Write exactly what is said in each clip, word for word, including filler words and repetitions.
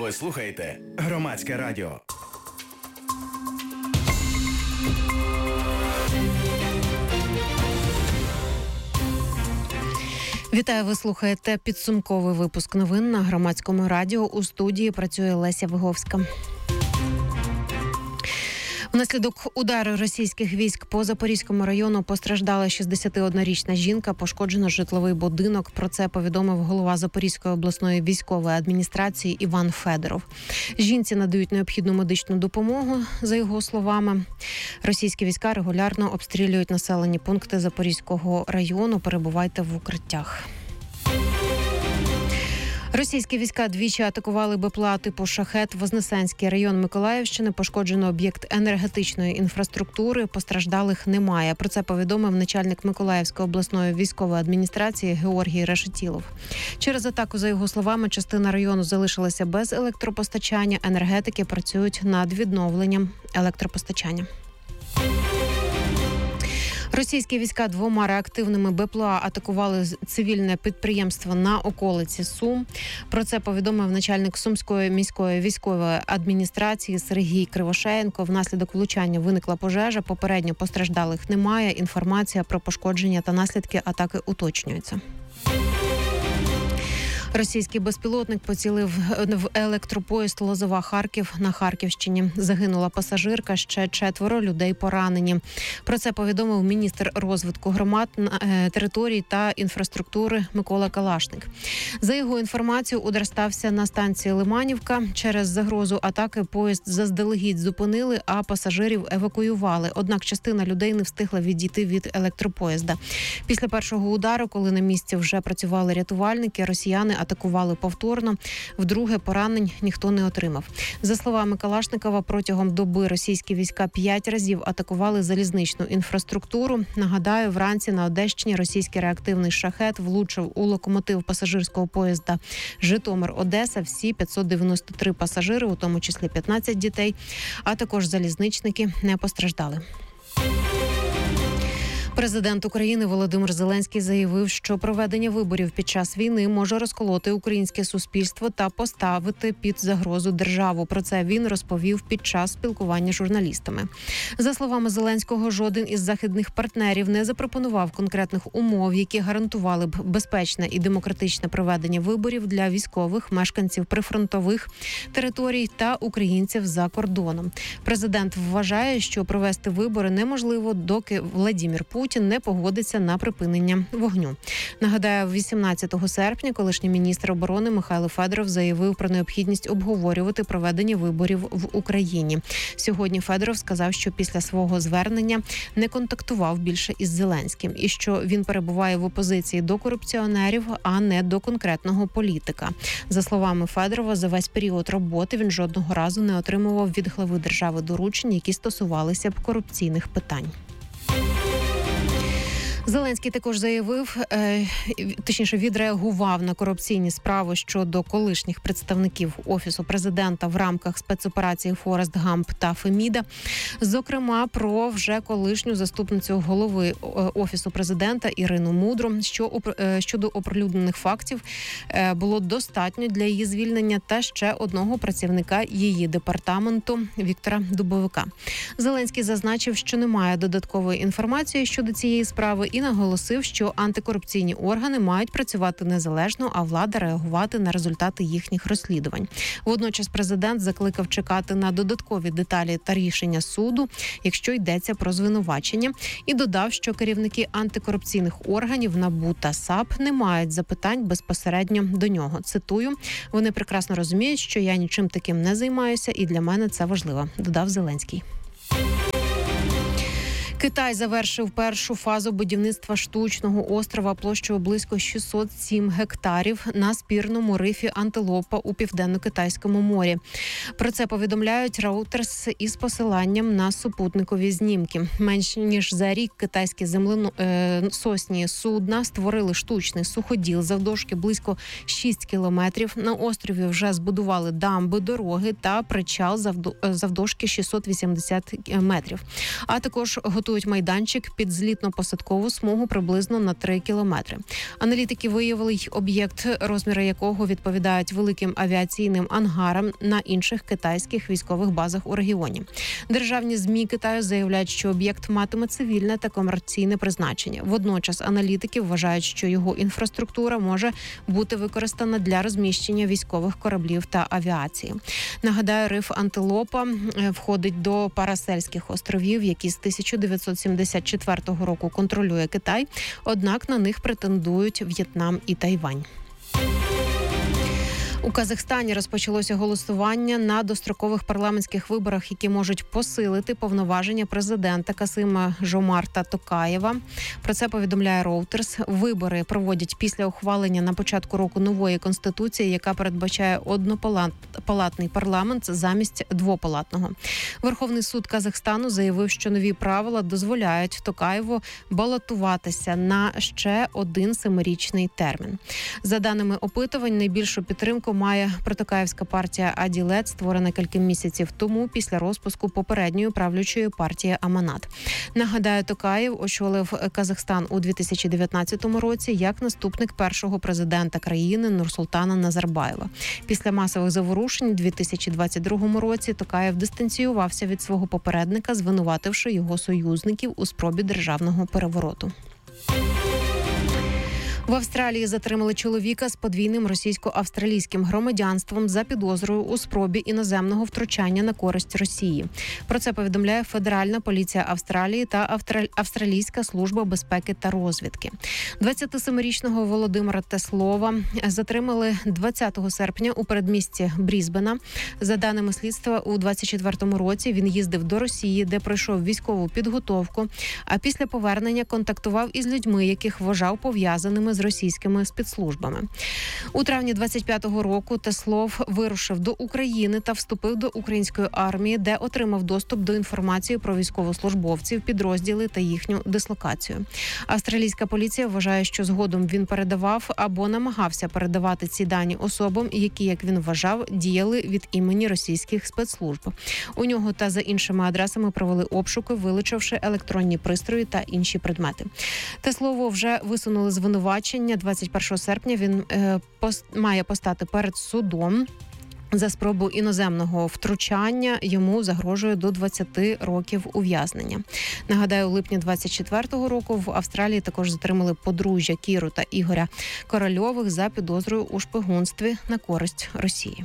Ви слухаєте Громадське радіо. Вітаю, ви слухаєте підсумковий випуск новин на Громадському радіо. У студії працює Леся Виговська. Внаслідок удару російських військ по Запорізькому району постраждала шістдесятиоднорічна жінка, пошкоджено житловий будинок. Про це повідомив голова Запорізької обласної військової адміністрації Іван Федоров. Жінці надають необхідну медичну допомогу, за його словами. Російські війська регулярно обстрілюють населені пункти Запорізького району. Перебувайте в укриттях. Російські війська двічі атакували БПЛА типу «Шахет». Вознесенський район Миколаївщини, пошкоджено об'єкт енергетичної інфраструктури, постраждалих немає. Про це повідомив начальник Миколаївської обласної військової адміністрації Георгій Решетілов. Через атаку, за його словами, частина району залишилася без електропостачання. Енергетики працюють над відновленням електропостачання. Російські війська двома реактивними БПЛА атакували цивільне підприємство на околиці Сум. Про це повідомив начальник Сумської міської військової адміністрації Сергій Кривошеєнко. Внаслідок влучання виникла пожежа. Попередньо постраждалих немає. Інформація про пошкодження та наслідки атаки уточнюється. Російський безпілотник поцілив в електропоїзд Лозова-Харків на Харківщині. Загинула пасажирка, ще четверо людей поранені. Про це повідомив міністр розвитку громад, територій та інфраструктури Микола Калашник. За його інформацією, удар стався на станції Лиманівка. Через загрозу атаки поїзд заздалегідь зупинили, а пасажирів евакуювали. Однак частина людей не встигла відійти від електропоїзда. Після першого удару, коли на місці вже працювали рятувальники, росіяни атакували повторно. Вдруге поранень ніхто не отримав. За словами Калашникова, протягом доби російські війська п'ять разів атакували залізничну інфраструктуру. Нагадаю, вранці на Одещині російський реактивний «Шахет» влучив у локомотив пасажирського поїзда Житомир-Одеса. Всі п'ятсот дев'яносто три пасажири, у тому числі п'ятнадцять дітей, а також залізничники не постраждали. Президент України Володимир Зеленський заявив, що проведення виборів під час війни може розколоти українське суспільство та поставити під загрозу державу. Про це він розповів під час спілкування з журналістами. За словами Зеленського, жоден із західних партнерів не запропонував конкретних умов, які гарантували б безпечне і демократичне проведення виборів для військових, мешканців прифронтових територій та українців за кордоном. Президент вважає, що провести вибори неможливо, доки Владимир Путін не погодиться на припинення вогню. Нагадаю, вісімнадцятого серпня колишній міністр оборони Михайло Федоров заявив про необхідність обговорювати проведення виборів в Україні. Сьогодні Федоров сказав, що після свого звернення не контактував більше із Зеленським і що він перебуває в опозиції до корупціонерів, а не до конкретного політика. За словами Федорова, за весь період роботи він жодного разу не отримував від глави держави доручень, які стосувалися б корупційних питань. Зеленський також заявив, точніше відреагував на корупційні справи щодо колишніх представників Офісу президента в рамках спецоперації «Форест Гамп» та «Феміда». Зокрема, про вже колишню заступницю голови Офісу президента Ірину Мудру, що щодо оприлюднених фактів було достатньо для її звільнення, та ще одного працівника її департаменту Віктора Дубовика. Зеленський зазначив, що немає додаткової інформації щодо цієї справи і наголосив, що антикорупційні органи мають працювати незалежно, а влада реагувати на результати їхніх розслідувань. Водночас президент закликав чекати на додаткові деталі та рішення суду, якщо йдеться про звинувачення, і додав, що керівники антикорупційних органів НАБУ та САП не мають запитань безпосередньо до нього. Цитую: «Вони прекрасно розуміють, що я нічим таким не займаюся, і для мене це важливо», – додав Зеленський. Китай завершив першу фазу будівництва штучного острова площею близько шістсот сім гектарів на спірному рифі Антилопа у Південно-Китайському морі. Про це повідомляють Reuters із посиланням на супутникові знімки. Менш ніж за рік китайські землесосні судна створили штучний суходіл завдовжки близько шість кілометрів. На острові вже збудували дамби, дороги та причал завдовжки шістсот вісімдесят метрів. А також готують готують майданчик під злітно-посадкову смугу приблизно на три кілометри. Аналітики виявили й об'єкт, розміри якого відповідають великим авіаційним ангарам на інших китайських військових базах у регіоні. Державні ЗМІ Китаю заявляють, що об'єкт матиме цивільне та комерційне призначення. Водночас аналітики вважають, що його інфраструктура може бути використана для розміщення військових кораблів та авіації. Нагадаю, риф Антилопа входить до Парасельських островів, які з тисяча дев'ятсот сімдесят четвертого року контролює Китай, однак на них претендують В'єтнам і Тайвань. У Казахстані розпочалося голосування на дострокових парламентських виборах, які можуть посилити повноваження президента Касима Жомарта Токаєва. Про це повідомляє Reuters. Вибори проводять після ухвалення на початку року нової конституції, яка передбачає однопалатний парламент замість двопалатного. Верховний суд Казахстану заявив, що нові правила дозволяють Токаєву балотуватися на ще один семирічний термін. За даними опитувань, найбільшу підтримку має протокаївська партія Аділет, створена кілька місяців тому після розпуску попередньої правлячої партії Аманат. Нагадаю, Токаєв очолив Казахстан у дві тисячі дев'ятнадцятому році як наступник першого президента країни Нурсултана Назарбаєва. Після масових заворушень у дві тисячі двадцять другому році Токаєв дистанціювався від свого попередника, звинувативши його союзників у спробі державного перевороту. В Австралії затримали чоловіка з подвійним російсько-австралійським громадянством за підозрою у спробі іноземного втручання на користь Росії. Про це повідомляє Федеральна поліція Австралії та Австралійська служба безпеки та розвідки. двадцятисемирічного Володимира Теслова затримали двадцятого серпня у передмісті Брізбена. За даними слідства, у двадцять четвертому році він їздив до Росії, де пройшов військову підготовку, а після повернення контактував із людьми, яких вважав пов'язаними з з російськими спецслужбами. У травні двадцять п'ятого року Теслов вирушив до України та вступив до української армії, де отримав доступ до інформації про військовослужбовців, підрозділи та їхню дислокацію. Австралійська поліція вважає, що згодом він передавав або намагався передавати ці дані особам, які, як він вважав, діяли від імені російських спецслужб. У нього та за іншими адресами провели обшуки, вилучивши електронні пристрої та інші предмети. Теслову вже висунули звинувачення. двадцять першого серпня він е, пост, має постати перед судом. За спробу іноземного втручання йому загрожує до двадцяти років ув'язнення. Нагадаю, у липні двадцять четвертого року в Австралії також затримали подружжя Кіру та Ігоря Корольових за підозрою у шпигунстві на користь Росії.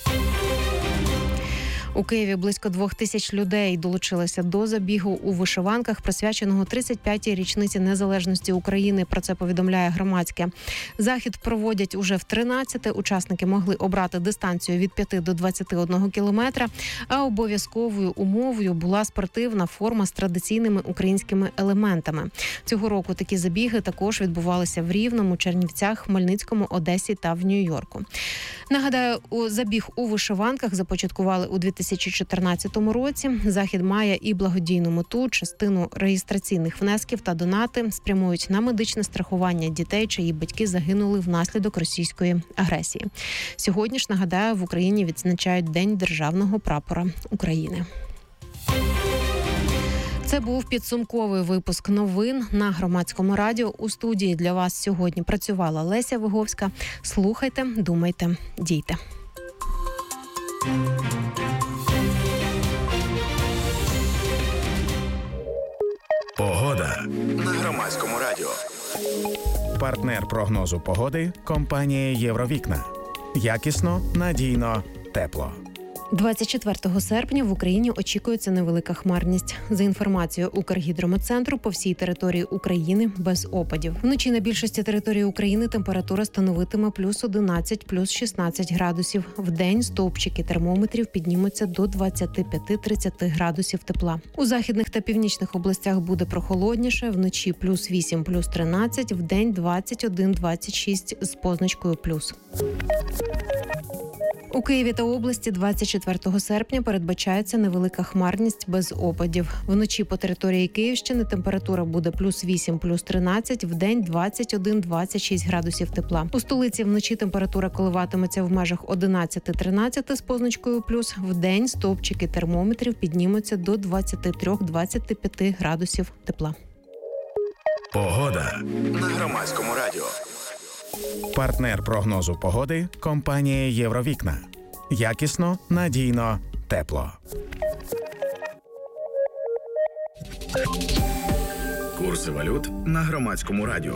У Києві близько двох тисяч людей долучилися до забігу у вишиванках, присвяченого тридцять п'ятій річниці незалежності України. Про це повідомляє Громадське. Захід проводять уже в тринадцяте. Учасники могли обрати дистанцію від п'яти до двадцяти одного кілометра, а обов'язковою умовою була спортивна форма з традиційними українськими елементами. Цього року такі забіги також відбувалися в Рівному, Чернівцях, Хмельницькому, Одесі та в Нью-Йорку. Нагадаю, у забіг у вишиванках започаткували у дві тисячі чотирнадцятому році. Захід має і благодійну мету. Частину реєстраційних внесків та донати спрямують на медичне страхування дітей, чиї батьки загинули внаслідок російської агресії. Сьогодні ж, нагадаю, в Україні відзначають День державного прапора України. Це був підсумковий випуск новин на Громадському радіо. У студії для вас сьогодні працювала Леся Виговська. Слухайте, думайте, дійте. Погода на Громадському радіо. Партнер прогнозу погоди – компанія «Євровікна». Якісно, надійно, тепло. двадцять четвертого серпня в Україні очікується невелика хмарність. За інформацією Укргідрометцентру, по всій території України без опадів. Вночі на більшості території України температура становитиме плюс одинадцять, плюс шістнадцять градусів. Вдень стовпчики термометрів піднімуться до двадцять п'ять - тридцять градусів тепла. У західних та північних областях буде прохолодніше. Вночі плюс вісім, плюс тринадцять, вдень двадцять один - двадцять шість з позначкою плюс. У Києві та області двадцять четвертого серпня передбачається невелика хмарність без опадів. Вночі по території Київщини температура буде плюс вісім, плюс тринадцять, вдень двадцять один - двадцять шість градусів тепла. У столиці вночі температура коливатиметься в межах одинадцять - тринадцять з позначкою плюс, вдень стовпчики термометрів піднімуться до двадцять три - двадцять п'ять градусів тепла. Погода на Громадському радіо. Партнер прогнозу погоди – компанія «Євровікна». Якісно, надійно, тепло. Курси валют на Громадському радіо.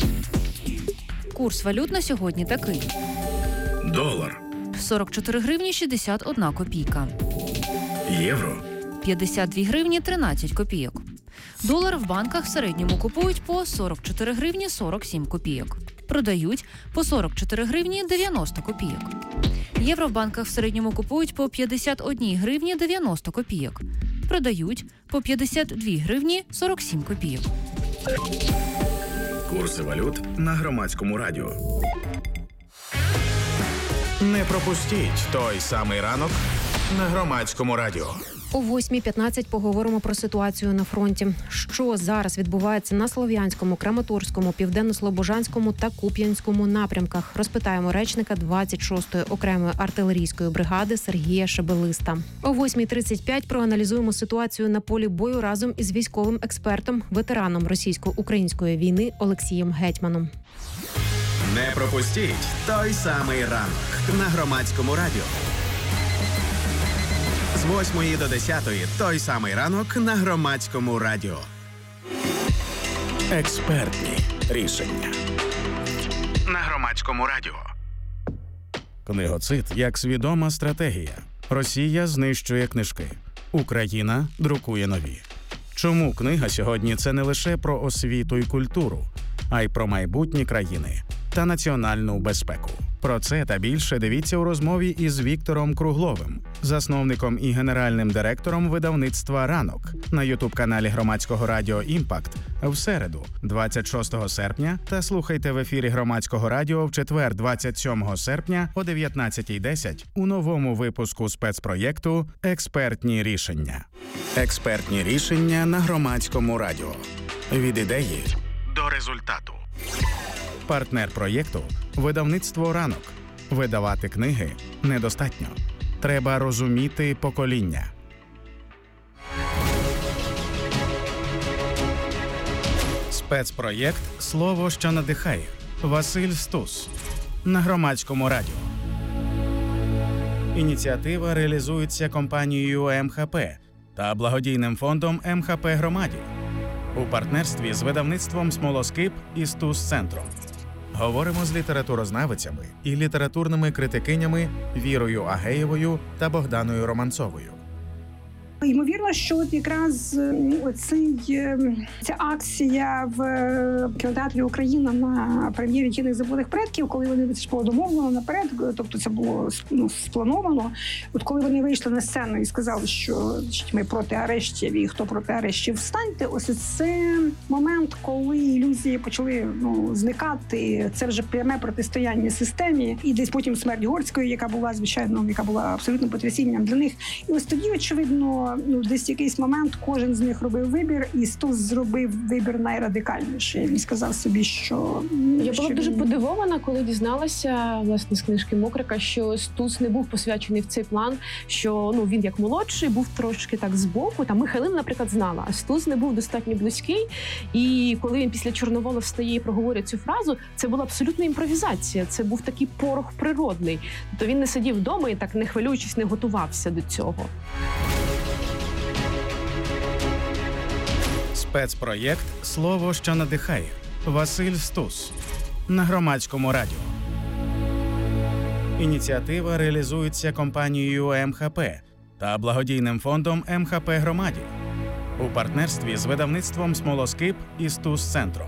Курс валют на сьогодні такий. Долар. сорок чотири гривні шістдесят одна копійка. Євро. п'ятдесят дві гривні тринадцять копійок. Долар в банках в середньому купують по сорок чотири гривні сорок сім копійок. Продають по сорок чотири гривні дев'яносто копійок. Євро в банках в середньому купують по п'ятдесят одні гривні дев'яносто копійок. Продають по п'ятдесят дві гривні сорок сім копійок. Курси валют на Громадському радіо. Не пропустіть той самий ранок на Громадському радіо. О восьмій п'ятнадцять поговоримо про ситуацію на фронті. Що зараз відбувається на Слов'янському, Краматорському, Південно-Слобожанському та Куп'янському напрямках? Розпитаємо речника двадцять шостої окремої артилерійської бригади Сергія Шебелиста. О восьмій тридцять п'ять проаналізуємо ситуацію на полі бою разом із військовим експертом, ветераном російсько-української війни Олексієм Гетьманом. Не пропустіть той самий ранок на Громадському радіо. З восьмої до десятої той самий ранок на Громадському радіо. Експертні рішення на Громадському радіо. Книгоцид як свідома стратегія. Росія знищує книжки. Україна друкує нові. Чому книга сьогодні – це не лише про освіту і культуру, а й про майбутні країни та національну безпеку? Про це та більше дивіться у розмові із Віктором Кругловим, засновником і генеральним директором видавництва «Ранок» на ютуб-каналі Громадського радіо «Імпакт» в середу, двадцять шостого серпня, та слухайте в ефірі Громадського радіо в четвер, двадцять сьомого серпня о дев'ятнадцятій десять у новому випуску спецпроєкту «Експертні рішення». Експертні рішення на Громадському радіо. Від ідеї до результату. Партнер проєкту – видавництво «Ранок». Видавати книги недостатньо. Треба розуміти покоління. Спецпроєкт «Слово, що надихає». Василь Стус. На Громадському радіо. Ініціатива реалізується компанією ем ха пе та благодійним фондом ем ха пе «Громаді» у партнерстві з видавництвом «Смолоскип» і «Стус-центром». Говоримо з літературознавицями і літературними критикинями Вірою Агеєвою та Богданою Романцовою. Ймовірно, що от якраз оцей, ця акція в кінотеатрі «Україна» на прем'єрі «Тіних забутих предків», коли вони, це було домовлено наперед, тобто це було, ну, сплановано. От коли вони вийшли на сцену і сказали, що ми проти арештів і хто проти арештів, встаньте, ось це момент, коли ілюзії почали, ну, зникати. Це вже пряме протистояння системі. І десь потім смерть Горської, яка була, звичайно, яка була абсолютно потрясінням для них. І ось тоді, очевидно, ну, десь в якийсь момент кожен з них робив вибір, і Стус зробив вибір найрадикальніший. Він сказав собі, що... Я що була дуже він... подивована, коли дізналася, власне, з книжки Мокрика, що Стус не був посвячений в цей план, що, ну, він як молодший був трошки так збоку. Там Михайлина, наприклад, знала, а Стус не був достатньо близький. І коли він після Чорновола встає і проговорює цю фразу, це була абсолютна імпровізація. Це був такий порох природний. Тобто він не сидів вдома і так, не хвилюючись, не готувався до цього. Спецпроєкт «Слово, що надихає». Василь Стус. На Громадському радіо. Ініціатива реалізується компанією ем ха пе та благодійним фондом ем ха пе «Громаді» у партнерстві з видавництвом «Смолоскип» і «Стус-центром».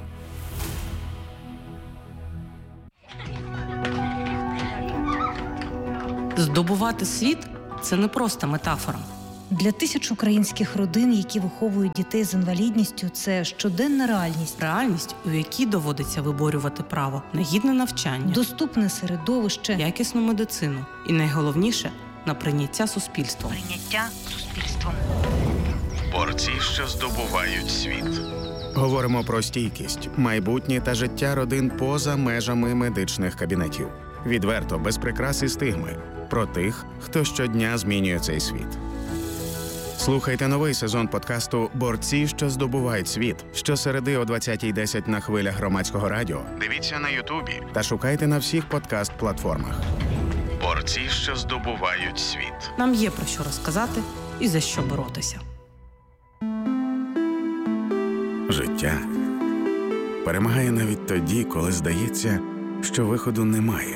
Здобувати світ – це не просто метафора. Для тисяч українських родин, які виховують дітей з інвалідністю, це щоденна реальність. Реальність, у якій доводиться виборювати право на гідне навчання, Доступне середовище, якісну медицину і, найголовніше, на прийняття суспільством. прийняття суспільством. Борці, що здобувають світ. Говоримо про стійкість, майбутнє та життя родин поза межами медичних кабінетів. Відверто, без прикрас і стигми. Про тих, хто щодня змінює цей світ. Слухайте новий сезон подкасту «Борці, що здобувають світ» щосереди о двадцятій десять на хвилях Громадського радіо. Дивіться на Ютубі та шукайте на всіх подкаст-платформах. Борці, що здобувають світ. Нам є про що розказати і за що боротися. Життя перемагає навіть тоді, коли здається, що виходу немає.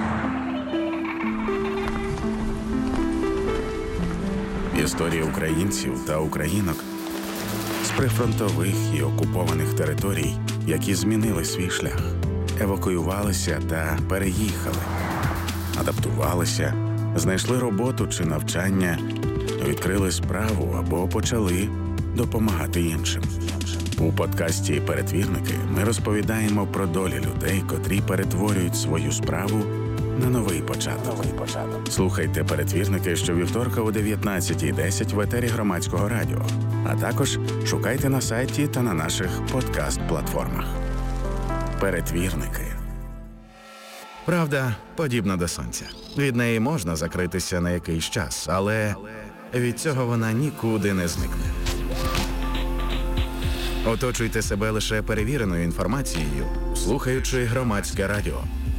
Історії українців та українок з прифронтових і окупованих територій, які змінили свій шлях, евакуювалися та переїхали, адаптувалися, знайшли роботу чи навчання, відкрили справу або почали допомагати іншим. У подкасті «Перетвірники» ми розповідаємо про долі людей, котрі перетворюють свою справу на новий початок. Слухайте «Перетвірники» щовівторка о дев'ятнадцятій десять в етері Громадського радіо, а також шукайте на сайті та на наших подкаст-платформах. «Перетвірники». Правда подібна до сонця. Від неї можна закритися на якийсь час, але від цього вона нікуди не зникне. Оточуйте себе лише перевіреною інформацією, слухаючи Громадське радіо.